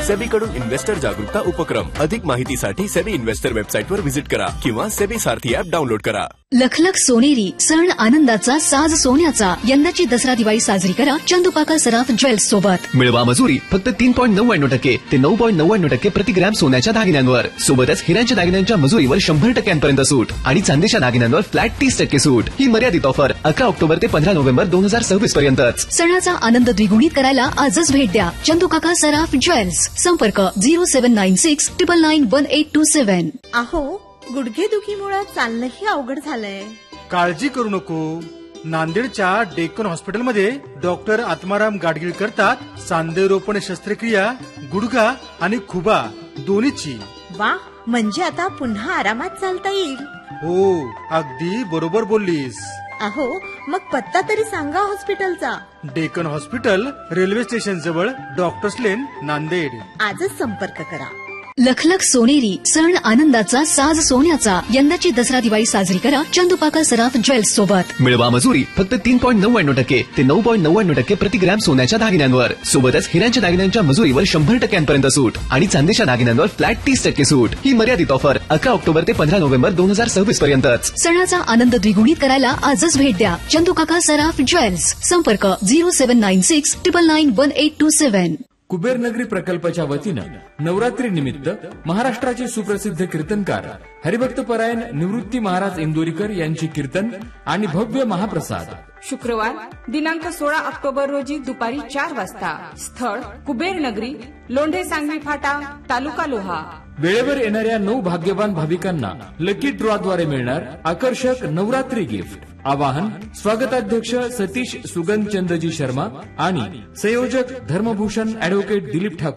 सेबीकडून investor जागरूकता उपक्रम. अधिक माहितीसाठी सेबी इन्व्हेस्टर वेबसाईटवर व्हिजिट करा किंवा सेबी सारथी ॲप डाउनलोड करा. लखलख सोनेरी सण आनंदाचा साज सोन्याचा. यंदाची दसरा दिवाळी साजरी करा चंदुपाका सराफ ज्वेल्स सोबत. मिळवा मजुरी फक्त 3.99% ते 9.99% प्रति ग्रॅम सोन्याच्या दागिन्यांवर. सोबतच हिऱ्यांच्या दागिन्यांच्या मजुरीवर 100% सूट आणि चांदीच्या दागिन्यांवर फ्लॅट 30% सूट. ही मर्यादित ऑफर 11 ऑक्टोबर ते 15 नोव्हेंबर 2026 पर्यंतच. सणाचा आनंद द्विगुणित करायला आजच भेट द्या चंदुकाका सराफ ज्वेल्स. संपर्क 0796 999 1827. अहो, गुडघेदुखीमुळे चालणंही अवघड झालंय. काळजी करू नको. नांदेडच्या डेक्कन हॉस्पिटलमध्ये डॉक्टर आत्माराम गाडगीळ करतात सांधेरोपण शस्त्रक्रिया, गुडघा आणि खुबा दोन्हीची. वा, म्हणजे आता पुन्हा आरामात चालता येईल. हो, अगदी बरोबर बोललीस. अहो, मग पत्ता तरी सांगा हॉस्पिटलचा. डेक्कन हॉस्पिटल, रेल्वे स्टेशन जवळ, डॉक्टर्स लेन, नांदेड. आजच संपर्क करा. लखलख सोनेरी सण आनंदाचा साज सोन्याचा. यंदाची दसरा दिवाळी साजरी करा चंदुपाका सराफ ज्वेल्स सोबत. मिळवा मजुरी फक्त 3.99% ते 9.99% प्रति ग्रॅम सोन्याच्या दागिन्यांवर. सोबतच हिऱ्यांच्या दागिन्यांच्या मजुरीवर 100% सूट आणि चांदीच्या दागिन्यांवर फ्लॅट 30% सूट. ही मर्यादित ऑफर 11 ऑक्टोबर ते 15 नोव्हेंबर 2026 पर्यंतच. सणाचा आनंद द्विगुणित करायला आजच भेट द्या चंदुकाका सराफ ज्वेल्स. संपर्क 0796 999 1827. कुबेरनगरी प्रकल्पाच्या वतीनं नवरात्री निमित्त महाराष्ट्राचे सुप्रसिद्ध कीर्तनकार हरिभक्तपरायण निवृत्ती महाराज इंदोरीकर यांची कीर्तन आणि भव्य महाप्रसाद. शुक्रवार दिनांक 16 ऑक्टोबर रोजी दुपारी 4 वाजता. स्थळ कुबेरनगरी, लोंढे सांगवी फाटा, तालुका लोहा. वेळेवर येणाऱ्या 9 भाग्यवान भाविकांना लकी ड्रॉद्वारे मिळणार आकर्षक नवरात्री गिफ्ट. आवाहन स्वागताध्यक्ष सतीश सुगंधचंदजी शर्मा आणि संयोजक धर्मभूषण ॲडव्होकेट दिलीप ठाकूर.